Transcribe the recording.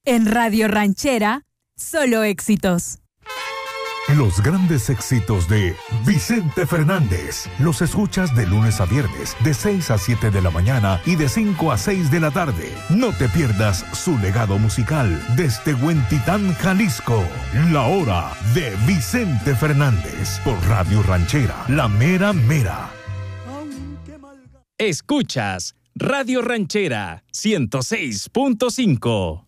En Radio Ranchera, solo éxitos. Los grandes éxitos de Vicente Fernández los escuchas de lunes a viernes de 6 a 7 de la mañana y de 5 a 6 de la tarde. No te pierdas su legado musical desde Huentitán, Jalisco. La hora de Vicente Fernández por Radio Ranchera, la mera mera. Escuchas Radio Ranchera 106.5.